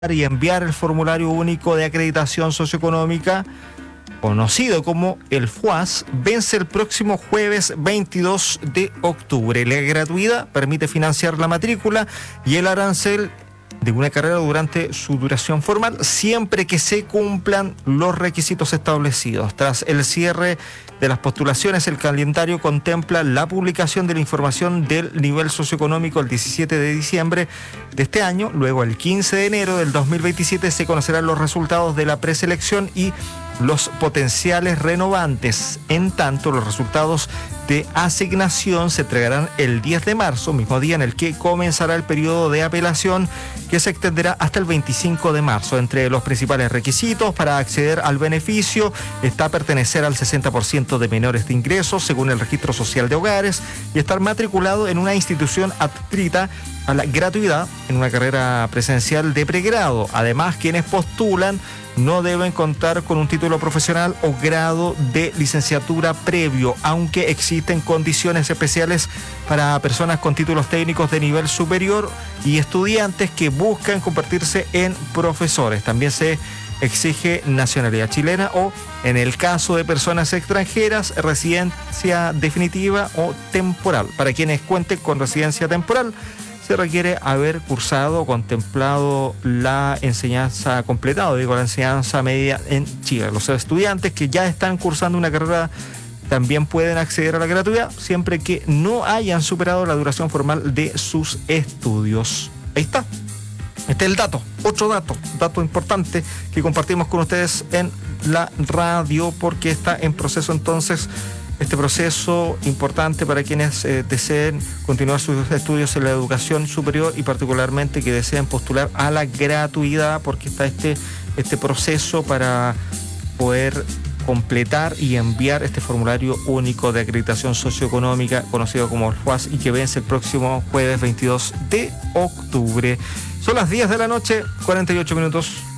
y enviar el formulario único de acreditación socioeconómica, conocido como el FUAS, vence el próximo jueves 22 de octubre. La gratuidad permite financiar la matrícula y el arancel de una carrera durante su duración formal, siempre que se cumplan los requisitos establecidos. Tras el cierre de las postulaciones, el calendario contempla la publicación de la información del nivel socioeconómico el 17 de diciembre de este año. Luego, el 15 de enero del 2027, se conocerán los resultados de la preselección y los potenciales renovantes. En tanto, los resultados de asignación se entregarán el 10 de marzo, mismo día en el que comenzará el periodo de apelación, que se extenderá hasta el 25 de marzo. Entre los principales requisitos para acceder al beneficio está pertenecer al 60% de menores de ingresos, según el Registro Social de Hogares, y estar matriculado en una institución adscrita a la gratuidad en una carrera presencial de pregrado. Además, quienes postulan no deben contar con un título profesional o grado de licenciatura previo, aunque existen condiciones especiales para personas con títulos técnicos de nivel superior y estudiantes que buscan convertirse en profesores. También se exige nacionalidad chilena o, en el caso de personas extranjeras, residencia definitiva o temporal. Para quienes cuenten con residencia temporal, se requiere haber cursado o contemplado la enseñanza, la enseñanza media en Chile. Los estudiantes que ya están cursando una carrera también pueden acceder a la gratuidad, siempre que no hayan superado la duración formal de sus estudios. Ahí está. Este es el dato, otro dato importante que compartimos con ustedes en la radio, porque está en proceso entonces este proceso importante para quienes deseen continuar sus estudios en la educación superior y particularmente que deseen postular a la gratuidad, porque está este proceso para poder completar y enviar este formulario único de acreditación socioeconómica, conocido como el FUAS, y que vence el próximo jueves 22 de octubre. Son las 10 de la noche, 48 minutos.